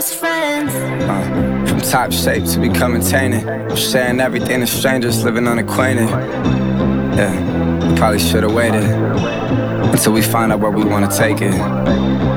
best friends. From top shape to becoming tainted, sharing everything to strangers, living unacquainted. Yeah, we probably should've waited until we find out where we wanna take it.